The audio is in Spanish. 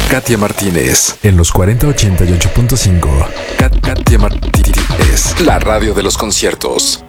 Katia Martínez en los 4088.5. Katia Martínez, la radio de los conciertos.